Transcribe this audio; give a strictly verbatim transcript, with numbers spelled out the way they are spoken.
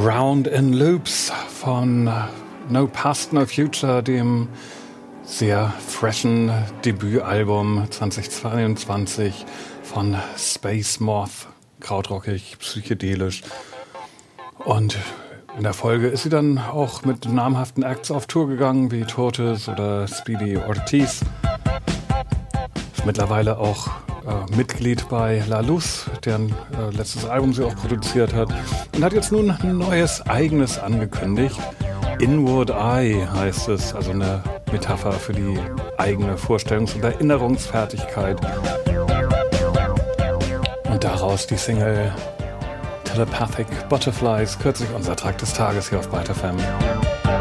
Round in Loops von No Past, No Future, dem sehr freshen Debütalbum zweitausendzweiundzwanzig von Space Moth. Krautrockig, psychedelisch. Und in der Folge ist sie dann auch mit namhaften Acts auf Tour gegangen, wie Tortoise oder Speedy Ortiz. Ist mittlerweile auch äh, Mitglied bei La Luz, deren äh, letztes Album sie auch produziert hat. Und hat jetzt nun ein neues eigenes angekündigt. Inward Eye heißt es, also eine Metapher für die eigene Vorstellungs- und Erinnerungsfertigkeit. Und daraus die Single Telepathic Butterflies, kürzlich unser Track des Tages hier auf Byte F M.